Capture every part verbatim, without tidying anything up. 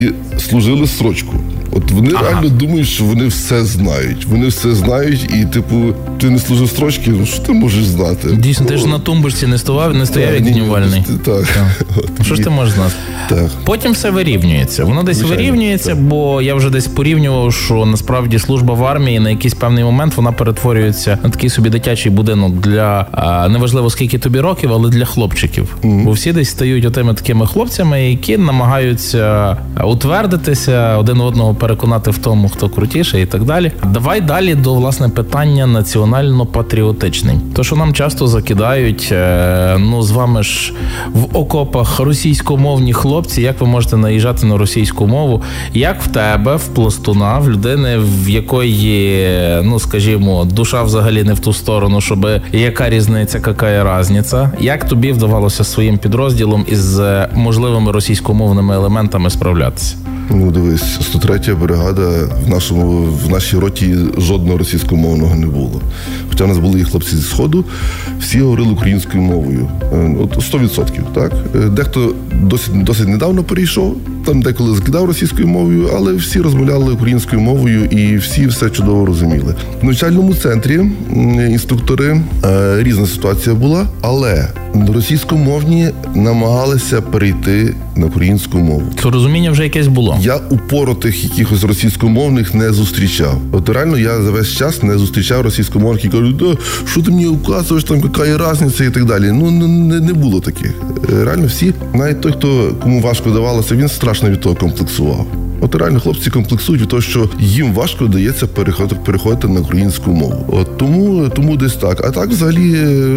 служили строчку. От вони ага. реально думають, що вони все знають. Вони все знають, і, типу, ти не служив строчки, ну що ти можеш знати? Дійсно, ти ж на тумбочці не стояв, не стояв як днювальний. Так. так. Що ж ти можеш знати? Так. Потім все вирівнюється. Воно десь Звичайно, вирівнюється, так. бо я вже десь порівнював, що насправді служба в армії на якийсь певний момент вона перетворюється на такий собі дитячий будинок для, неважливо скільки тобі років, але для хлопчиків. Mm-hmm. Бо всі десь стають отими такими хлопцями, які намагаються утвердитися, один одного переконати в тому, хто крутіший і так далі. Давай далі до, власне, питання національно-патріотичних. То, що нам часто закидають, ну, з вами ж в окопах російськомовні хлопці, як ви можете наїжджати на російську мову, як в тебе, в пластуна, в людини, в якої, ну, скажімо, душа взагалі не в ту сторону, щоб яка різниця, яка різниця, як тобі вдавалося своїм підрозділом із можливими російськомовними елементами справлятися? Ну, дивись, сто третя бригада в нашому, в нашій роті жодного російськомовного не було. Хоча в нас були і хлопці зі Сходу, всі говорили українською мовою. От сто відсотків, так? Дехто досить, досить недавно перейшов, там деколи закидав російською мовою, але всі розмовляли українською мовою і всі все чудово розуміли. В навчальному центрі інструктори, різна ситуація була, але російськомовні намагалися перейти на українську мову. То розуміння вже якесь було? Я упоротих якихось російськомовних не зустрічав. От реально я за весь час не зустрічав російськомовних, які кажуть, да, що ти мені указуєш, там, яка різниця і так далі. Ну, не, не було таких. Реально всі, навіть той, хто, кому важко давалося, він страшно від того комплексував. От реально хлопці комплексують від того, що їм важко дається переходити, переходити на українську мову. От тому, тому десь так. А так взагалі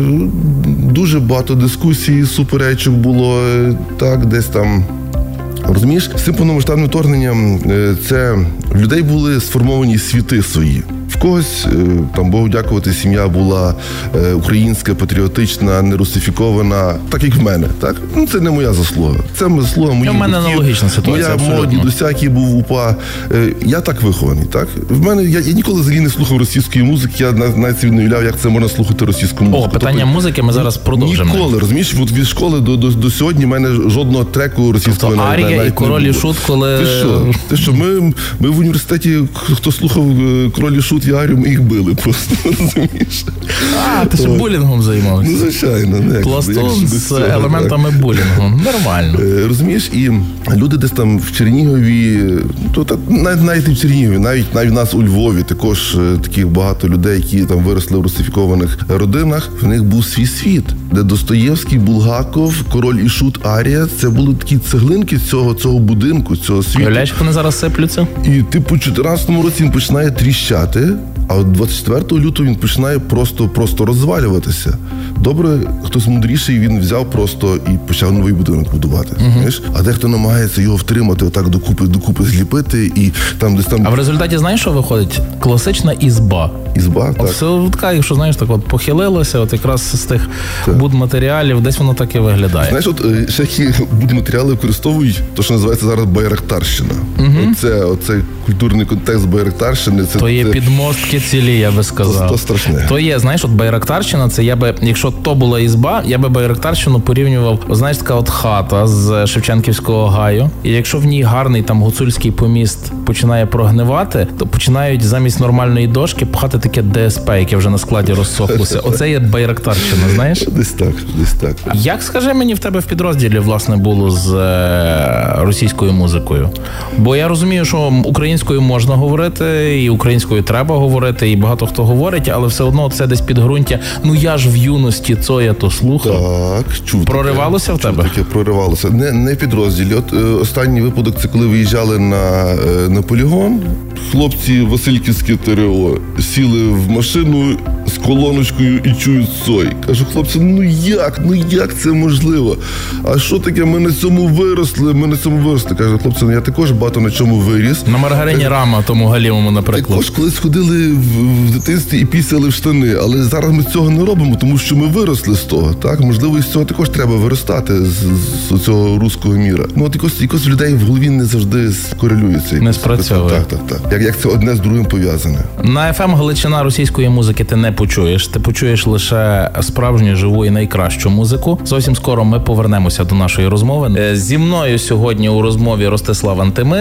дуже багато дискусій, суперечок було, так, десь там. Розумієш, з цим повномасштабним вторгненням це в людей були сформовані світи свої. В когось, там, Богу дякувати, сім'я була українська, патріотична, не русифікована, так як в мене, так? Ну, це не моя заслуга. Це заслуга моїх батьків. У мене аналогічна ситуація. Моя мого дідуся, який був в УПА. Я так вихований, так? В мене, я, я ніколи взагалі не слухав російської музики, я навіть собі не уявляв, як це можна слухати російську музику. О, питання тобто, музики ми зараз продовжимо. Ніколи, розумієш, от від школи до, до, до сьогодні в мене жодного треку російського тобто, навіть, Арія навіть і Король і Шут, коли... Ти що? Ти що? Ми, ми в університеті, хто слухав Король і Шут і Арію, ми їх били просто, розумієш? А, ти ж булінгом займався. Ну, звичайно. Не, Пластун з цього, елементами так. булінгу. Нормально. Е, розумієш, і люди десь там в Чернігові, то, та, навіть, навіть і в Чернігові, навіть, навіть в нас у Львові також таких багато людей, які там виросли в русифікованих родинах, в них був свій світ, де Достоєвський, Булгаков, Король і Шут, Арія, це були такі цеглинки цього, цього будинку, цього світу. Уявляєш, як вони зараз сиплються? І типу, у чотирнадцятому році він починає тріщати, а от двадцять четвертого лютого він починає просто, просто розвалюватися. Добре, хтось мудріший, він взяв просто і почав новий будинок будувати. Uh-huh. Знаєш? А дехто намагається його втримати, отак докупи, докупи зліпити і там десь там... А в результаті знаєш, що виходить? Класична ізба. Ізба, так. Все така, якщо, знаєш, так от похилилося, от якраз з тих так. будматеріалів, десь воно так і виглядає. Знаєш, от ще які будматеріали використовують, то, що називається зараз байрактарщина. Uh-huh. Оце, оцей культурний контекст байрактарщини. Це, то є це... підмостки цілі, я би сказав. То, то страшне. То є, знаєш, от байрактарщина, це я би, якщо то була ізба, я би байрактарщину порівнював, знаєш, така от хата з Шевченківського гаю, і якщо в ній гарний там гуцульський поміст починає прогнивати, то починають замість нормальної дошки пхати таке ДСП, яке вже на складі розсохлося. Оце є байрактарщина, знаєш? Десь так, десь так. Як, скажи мені, в тебе в підрозділі, власне, було з е, російською музикою? Бо я розумію, що українською можна говорити, і українською треба говорити, і багато хто говорить, але все одно це десь підґрунтя. Ну я ж в юності Цоя то слухав. Так, чув. Проривалося таке, в тебе? Чув таке, проривалося. Не, не в підрозділі. От е, останній випадок, це коли виїжджали на, е, на полігон. Хлопці Васильківське ТРО сіли в машину з колоночкою і чують Цой. Кажу, хлопці, ну як, ну як це можливо? А що таке, ми на цьому виросли, ми на цьому виросли. Каже, хлопці, ну я також багато на чому виріс. На маргарині Рама, тому галімому, наприклад. Також колись ходили в, в дитинстві і пісяли в штани, але зараз ми цього не робимо, тому що ми виросли з того, так? Можливо, із цього також треба виростати, з, з цього руського міра. Ну, от якось, якось в людей в голові не завжди корелюється. Не спрацьовує. Так, так, так. Як, як це одне з другим пов'язане. На еф ем Галичина російської музики ти не почуєш. Ти почуєш лише справжню, живу і найкращу музику. Зовсім скоро ми повернемося до нашої розмови. Зі мною сьогодні у розмові Ростислав Антимир.